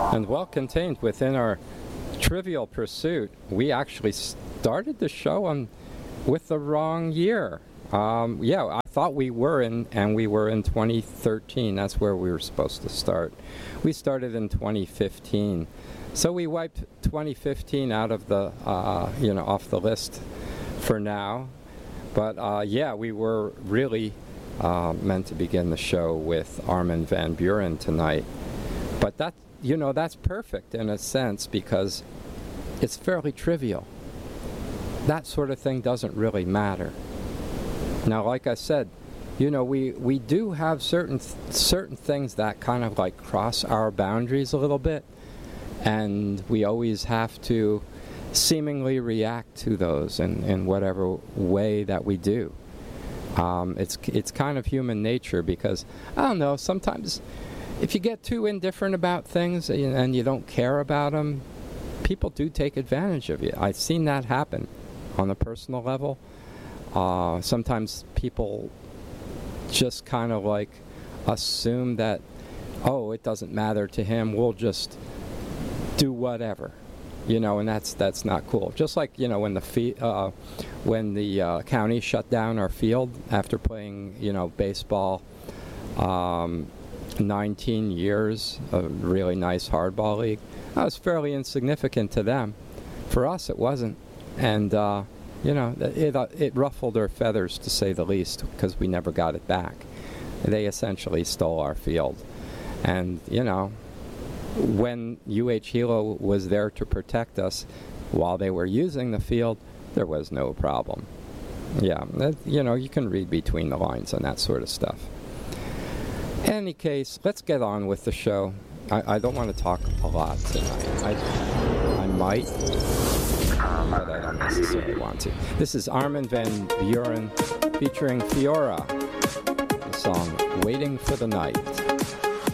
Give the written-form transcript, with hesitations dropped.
And well contained within our Trivial Pursuit, we actually started the show with the wrong year. I thought we were in 2013. That's where we were supposed to start. We started in 2015. So we wiped 2015 out of the, off the list for now. But we were really meant to begin the show with Armin van Buuren tonight. But that's perfect in a sense because it's fairly trivial. That sort of thing doesn't really matter. Now, like I said, we do have certain things that kind of like cross our boundaries a little bit, and we always have to seemingly react to those in whatever way that we do. It's kind of human nature because, I don't know, sometimes if you get too indifferent about things and you don't care about them, people do take advantage of you. I've seen that happen on a personal level. Sometimes people just kind of like assume that, it doesn't matter to him, we'll just do whatever, and that's not cool. Just like, when the county shut down our field after playing, baseball 19 years, a really nice hardball league. That was fairly insignificant to them. For us, it wasn't. And, it ruffled their feathers, to say the least, because we never got it back. They essentially stole our field. And, when UH Hilo was there to protect us while they were using the field, there was no problem. Yeah, you can read between the lines on that sort of stuff. In any case, let's get on with the show. I don't want to talk a lot tonight. I might, but I don't necessarily want to. This is Armin van Buuren featuring Fiora, the song Waiting for the Night.